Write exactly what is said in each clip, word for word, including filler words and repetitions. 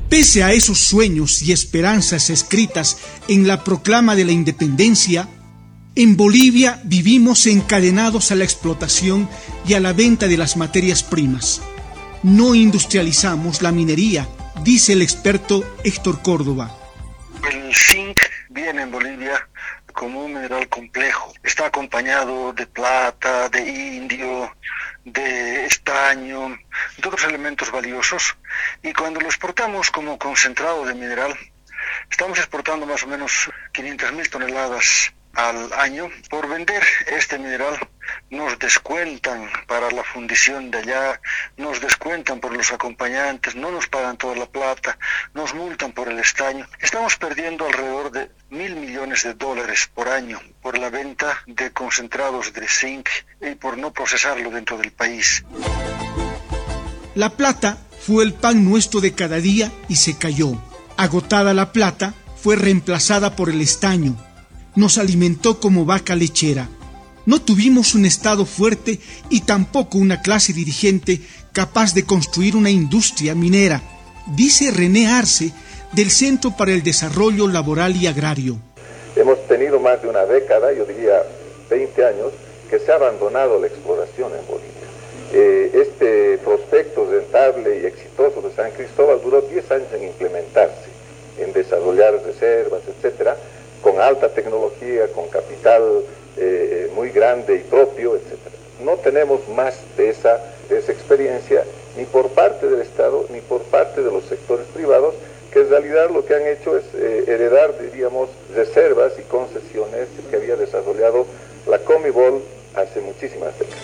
Pese a esos sueños y esperanzas escritas en la proclama de la independencia, en Bolivia vivimos encadenados a la explotación y a la venta de las materias primas. No industrializamos la minería, dice el experto Héctor Córdoba. El zinc viene en Bolivia como un mineral complejo. Está acompañado de plata, de indio, de estaño, de otros elementos valiosos. Y cuando lo exportamos como concentrado de mineral, estamos exportando más o menos quinientas mil toneladas al año. Por vender este mineral nos descuentan para la fundición de allá, nos descuentan por los acompañantes, no nos pagan toda la plata, nos multan por el estaño. Estamos perdiendo alrededor de mil millones de dólares por año por la venta de concentrados de zinc y por no procesarlo dentro del país. La plata fue el pan nuestro de cada día y se cayó. Agotada la plata, fue reemplazada por el estaño. Nos alimentó como vaca lechera. No tuvimos un Estado fuerte y tampoco una clase dirigente capaz de construir una industria minera, dice René Arce, del Centro para el Desarrollo Laboral y Agrario. Hemos tenido más de una década, yo diría veinte años, que se ha abandonado la exploración en Bolivia. Eh, este prospecto rentable y exitoso de San Cristóbal duró diez años en implementarse, en desarrollar reservas, etcétera, con alta tecnología, con capital eh, muy grande y propio, etcétera. No tenemos más de esa, de esa experiencia, ni por parte del Estado, ni por parte de los sectores privados, que en realidad lo que han hecho es eh, heredar, diríamos, reservas y concesiones que había desarrollado la Comibol hace muchísimas décadas.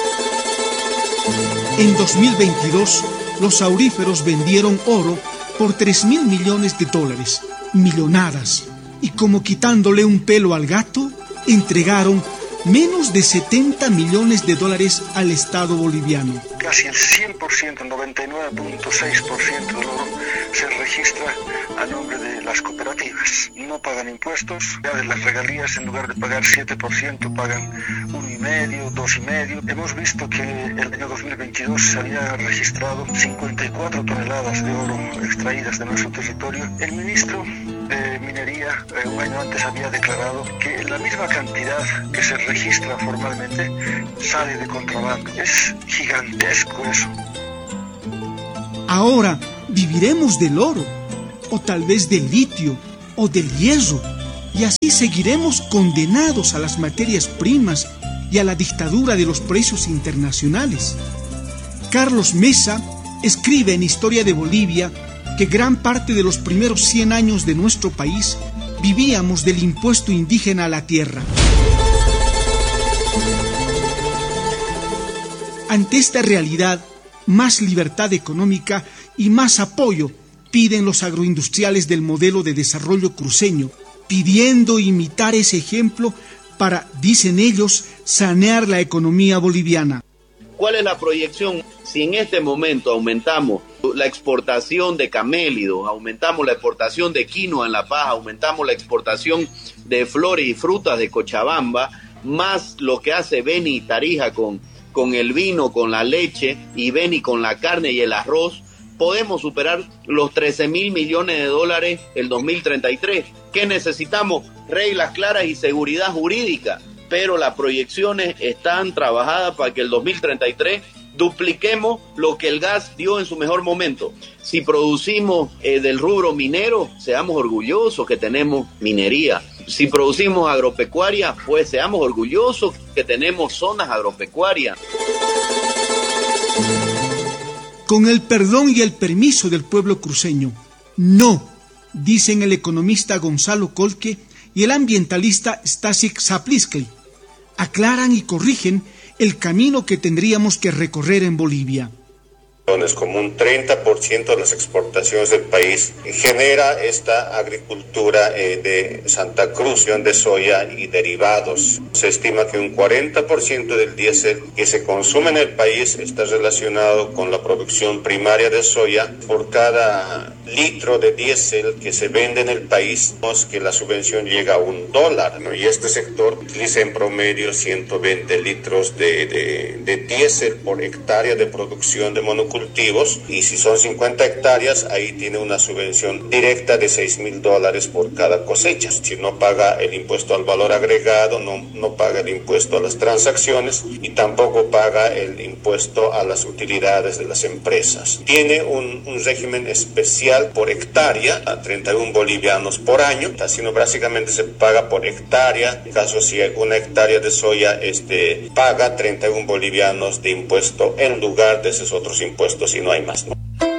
En dos mil veintidós, los auríferos vendieron oro por tres mil millones de dólares, millonadas. Y como quitándole un pelo al gato, entregaron menos de setenta millones de dólares al Estado boliviano. Casi el cien por ciento, noventa y nueve punto seis por ciento del oro se registra a nombre de las cooperativas. No pagan impuestos, ya de las regalías en lugar de pagar siete por ciento pagan uno y medio, dos y medio. Hemos visto que el año dos mil veintidós se había registrado cincuenta y cuatro toneladas de oro extraídas de nuestro territorio. El ministro de Minería eh, un año antes había declarado que la misma cantidad que se registra formalmente sale de contrabando. Es gigantesco eso. Ahora viviremos del oro, o tal vez del litio, o del hierro, y así seguiremos condenados a las materias primas y a la dictadura de los precios internacionales. Carlos Mesa escribe en Historia de Bolivia que gran parte de los primeros cien años de nuestro país vivíamos del impuesto indígena a la tierra. Ante esta realidad, más libertad económica y más apoyo piden los agroindustriales del modelo de desarrollo cruceño, pidiendo imitar ese ejemplo para, dicen ellos, sanear la economía boliviana. ¿Cuál es la proyección? Si en este momento aumentamos la exportación de camélidos, aumentamos la exportación de quinoa en La Paz, aumentamos la exportación de flores y frutas de Cochabamba, más lo que hace Beni y Tarija con, con el vino, con la leche, y Beni con la carne y el arroz, podemos superar los trece mil millones de dólares el dos mil treinta y tres. ¿Qué necesitamos? Reglas claras y seguridad jurídica, pero las proyecciones están trabajadas para que el dos mil treinta y tres dupliquemos lo que el gas dio en su mejor momento. Si producimos eh, del rubro minero, seamos orgullosos que tenemos minería. Si producimos agropecuaria, pues seamos orgullosos que tenemos zonas agropecuarias. Con el perdón y el permiso del pueblo cruceño, no, dicen el economista Gonzalo Colque y el ambientalista Stasik Zapliski. Aclaran y corrigen el camino que tendríamos que recorrer en Bolivia. Como un treinta por ciento de las exportaciones del país genera esta agricultura eh, de Santa Cruz de soya y derivados. Se estima que un cuarenta por ciento del diésel que se consume en el país está relacionado con la producción primaria de soya. Por cada litro de diésel que se vende en el país, que la subvención llega a un dólar, ¿no? Y este sector utiliza en promedio ciento veinte litros de, de, de diésel por hectárea de producción de monocultivos, y si son cincuenta hectáreas, ahí tiene una subvención directa de seis mil dólares por cada cosecha. Si no paga el impuesto al valor agregado, no, no paga el impuesto a las transacciones y tampoco paga el impuesto a las utilidades de las empresas. Tiene un, un régimen especial por hectárea, a treinta y uno bolivianos por año, así no básicamente se paga por hectárea. En caso si hay una hectárea de soya, este, paga treinta y uno bolivianos de impuesto en lugar de esos otros impuestos y no hay más, ¿no?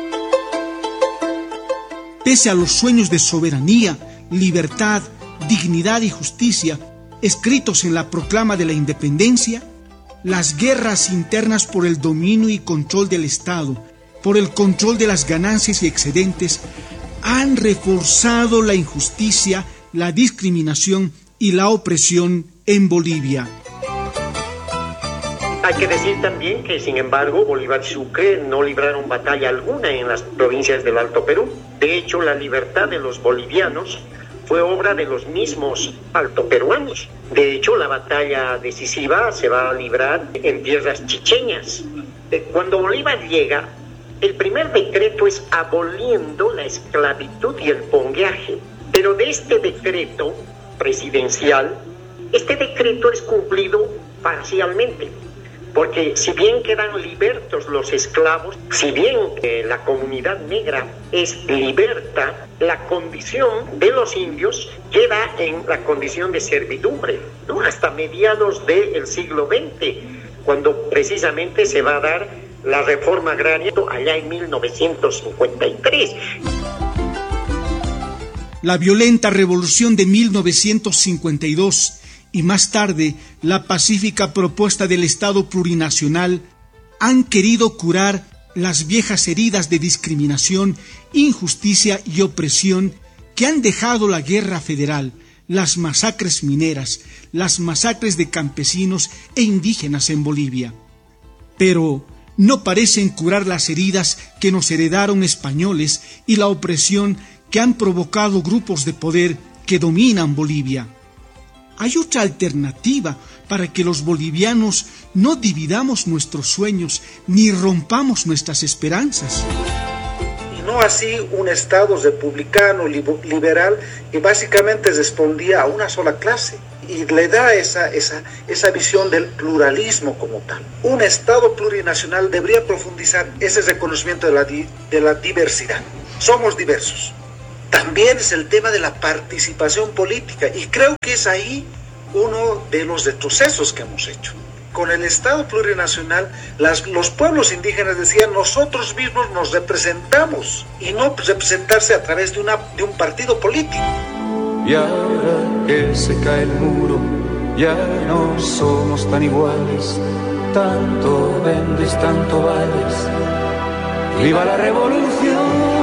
Pese a los sueños de soberanía, libertad, dignidad y justicia escritos en la proclama de la independencia, las guerras internas por el dominio y control del Estado, por el control de las ganancias y excedentes, han reforzado la injusticia, la discriminación y la opresión en Bolivia. Hay que decir también que, sin embargo, Bolívar y Sucre no libraron batalla alguna en las provincias del Alto Perú. De hecho, la libertad de los bolivianos fue obra de los mismos altoperuanos. De hecho, la batalla decisiva se va a librar en tierras chicheñas. Cuando Bolívar llega, el primer decreto es aboliendo la esclavitud y el pongueaje. Pero de este decreto presidencial, este decreto es cumplido parcialmente. Porque si bien quedan libertos los esclavos, si bien eh, la comunidad negra es liberta, la condición de los indios queda en la condición de servidumbre, ¿no? Hasta mediados del siglo veinte, cuando precisamente se va a dar la reforma agraria allá en mil novecientos cincuenta y tres. La violenta revolución de mil novecientos cincuenta y dos y más tarde la pacífica propuesta del Estado plurinacional han querido curar las viejas heridas de discriminación, injusticia y opresión que han dejado la guerra federal, las masacres mineras, las masacres de campesinos e indígenas en Bolivia. Pero no parecen curar las heridas que nos heredaron españoles y la opresión que han provocado grupos de poder que dominan Bolivia. Hay otra alternativa para que los bolivianos no dividamos nuestros sueños ni rompamos nuestras esperanzas. Y no así un Estado republicano, liberal, que básicamente respondía a una sola clase y le da esa, esa, esa visión del pluralismo como tal. Un Estado plurinacional debería profundizar ese reconocimiento de la, de la diversidad. Somos diversos. También es el tema de la participación política y creo que es ahí uno de los retrocesos que hemos hecho. Con el Estado plurinacional, las, los pueblos indígenas decían nosotros mismos nos representamos y no representarse a través de, una, de un partido político. Y ahora que se cae el muro, ya no somos tan iguales, tanto vendes, tanto vales, ¡viva la revolución!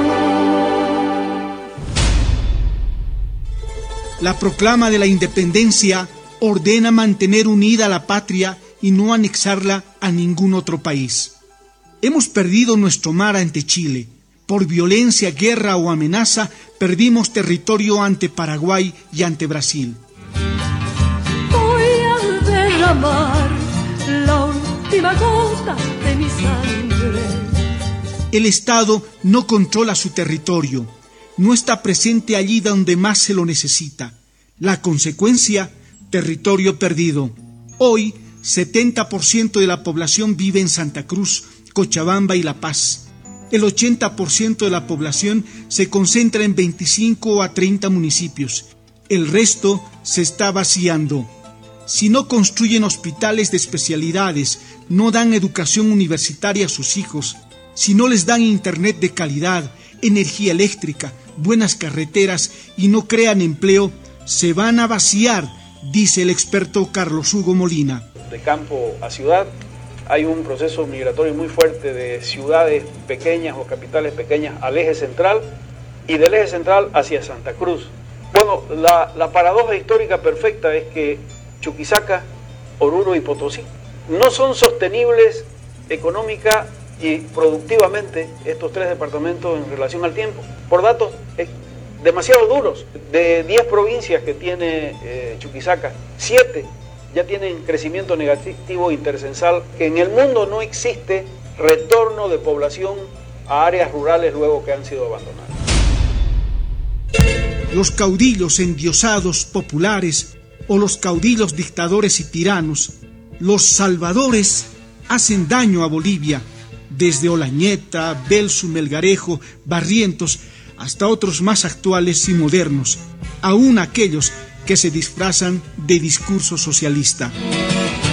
La proclama de la independencia ordena mantener unida la patria y no anexarla a ningún otro país. Hemos perdido nuestro mar ante Chile. Por violencia, guerra o amenaza, perdimos territorio ante Paraguay y ante Brasil. Voy a derramar la última gota de mi sangre. El Estado no controla su territorio. No está presente allí donde más se lo necesita. La consecuencia, territorio perdido. Hoy, setenta por ciento de la población vive en Santa Cruz, Cochabamba y La Paz. El ochenta por ciento de la población se concentra en veinticinco a treinta municipios. El resto se está vaciando. Si no construyen hospitales de especialidades, no dan educación universitaria a sus hijos, si no les dan internet de calidad, energía eléctrica, buenas carreteras y no crean empleo, se van a vaciar, dice el experto Carlos Hugo Molina. De campo a ciudad hay un proceso migratorio muy fuerte de ciudades pequeñas o capitales pequeñas al eje central y del eje central hacia Santa Cruz. Bueno, la, la paradoja histórica perfecta es que Chuquisaca, Oruro y Potosí no son sostenibles económica y productivamente estos tres departamentos en relación al tiempo, por datos eh, demasiado duros. De diez provincias que tiene eh, Chuquisaca, siete ya tienen crecimiento negativo intercensal. En el mundo no existe retorno de población a áreas rurales luego que han sido abandonadas. Los caudillos endiosados populares o los caudillos dictadores y tiranos, los salvadores, hacen daño a Bolivia, desde Olañeta, Belsu, Melgarejo, Barrientos, hasta otros más actuales y modernos, aún aquellos que se disfrazan de discurso socialista.